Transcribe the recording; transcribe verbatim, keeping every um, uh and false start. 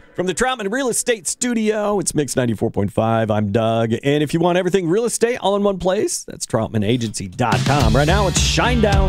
From the Troutman Real Estate Studio, it's Mix ninety-four point five. I'm Doug. And if you want everything real estate all in one place, that's troutman agency dot com. Right now, it's Shinedown.